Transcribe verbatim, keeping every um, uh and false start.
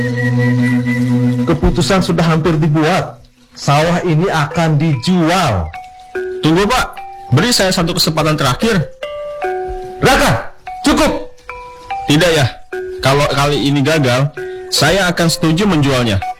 Keputusan sudah hampir dibuat. Sawah ini akan dijual. Tunggu Pak, beri saya satu kesempatan terakhir. Raka, cukup. Tidak ya, kalau kali ini gagal, saya akan setuju menjualnya.